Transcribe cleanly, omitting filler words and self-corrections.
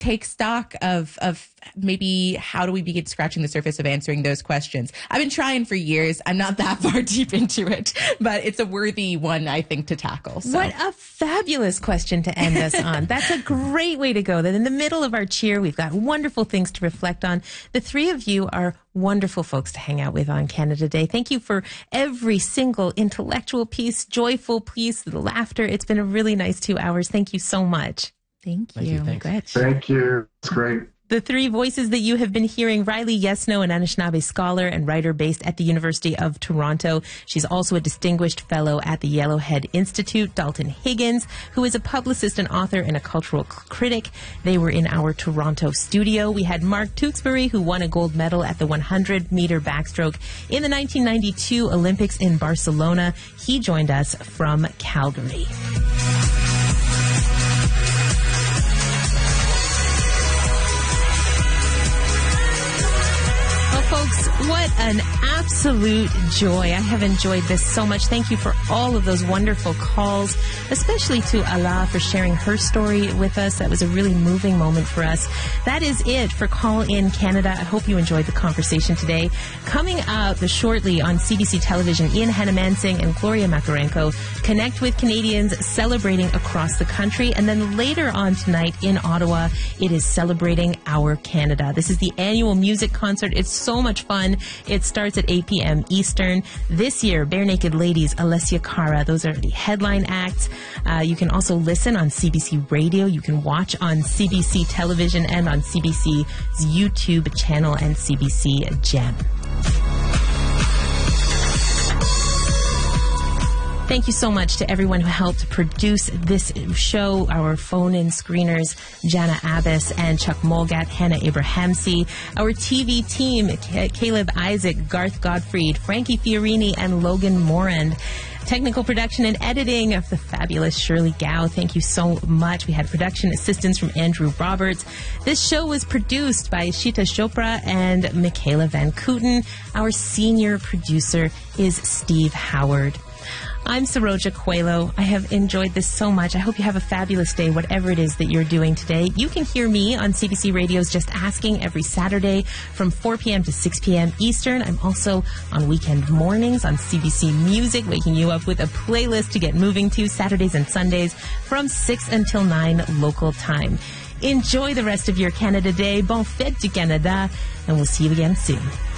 take stock of maybe how do we begin scratching the surface of answering those questions. I've been trying for years. I'm not that far deep into it, but it's a worthy one, I think, to tackle. So. What a fabulous question to end us on. That's a great way to go. That in the middle of our cheer, we've got wonderful things to reflect on. The three of you are wonderful folks to hang out with on Canada Day. Thank you for every single intellectual piece, joyful piece, the laughter. It's been a really nice 2 hours. Thank you so much. Thank you. Thank you. It's great. The three voices that you have been hearing, Riley Yesno, an Anishinaabe scholar and writer based at the University of Toronto. She's also a distinguished fellow at the Yellowhead Institute. Dalton Higgins, who is a publicist and author and a cultural critic. They were in our Toronto studio. We had Mark Tewksbury, who won a gold medal at the 100-meter backstroke in the 1992 Olympics in Barcelona. He joined us from Calgary. Folks, what an absolute joy. I have enjoyed this so much. Thank you for all of those wonderful calls, especially to Ala for sharing her story with us. That was a really moving moment for us. That is it for Call In Canada. I hope you enjoyed the conversation today. Coming up shortly on CBC Television, Ian Hanamansing and Gloria Makarenko connect with Canadians celebrating across the country. And then later on tonight in Ottawa, it is Celebrating Our Canada. This is the annual music concert. It's so much fun. It starts at 8 p.m. Eastern. This year, Bare Naked Ladies, Alessia Cara. Those are the headline acts. You can also listen on CBC Radio. You can watch on CBC Television and on CBC's YouTube channel and CBC Gem. Thank you so much to everyone who helped produce this show, our phone-in screeners, Jana Abbas and Chuck Molgat, Hannah Abrahamsi, our TV team, Caleb Isaac, Garth Gottfried, Frankie Fiorini, and Logan Morand. Technical production and editing of the fabulous Shirley Gao. Thank you so much. We had production assistance from Andrew Roberts. This show was produced by Shita Chopra and Michaela Van Kooten. Our senior producer is Steve Howard. I'm Saroja Coelho. I have enjoyed this so much. I hope you have a fabulous day, whatever it is that you're doing today. You can hear me on CBC Radio's Just Asking every Saturday from 4 p.m. to 6 p.m. Eastern. I'm also on weekend mornings on CBC Music, waking you up with a playlist to get moving to Saturdays and Sundays from 6 until 9 local time. Enjoy the rest of your Canada Day. Bon fête du Canada, and we'll see you again soon.